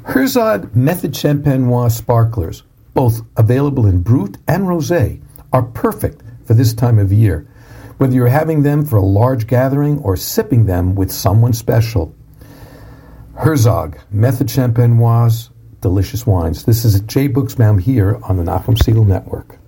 Herzog Method Champenois sparklers, both available in Brut and Rosé, are perfect for this time of year, whether you're having them for a large gathering or sipping them with someone special. Herzog Method Champenois, delicious wines. This is Jay Buchsbaum here on the Nachum Segal Network.